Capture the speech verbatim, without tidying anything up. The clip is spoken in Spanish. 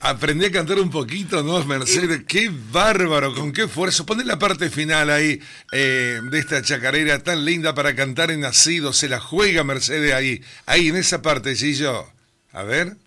Aprendí a cantar un poquito, ¿no, Mercedes? ¡Qué bárbaro! ¿Con qué esfuerzo? Poné la parte final ahí eh, de esta chacarera tan linda para cantar en nacido. Se la juega Mercedes ahí. Ahí, en esa parte, sí, yo. A ver.